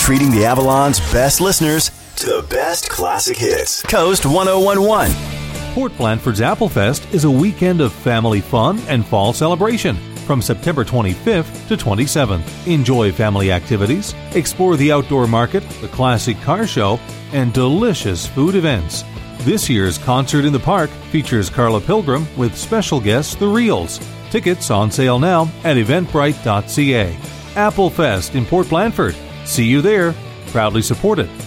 treating the Avalon's best listeners to the best classic hits. Coast 1011. Port Blandford's Applefest is a weekend of family fun and fall celebration from September 25th to 27th. Enjoy family activities, explore the outdoor market, the classic car show, and delicious food events. This year's Concert in the Park features Carla Pilgrim with special guests The Reels. Tickets on sale now at eventbrite.ca. Applefest in Port Blandford. See you there. Proudly supported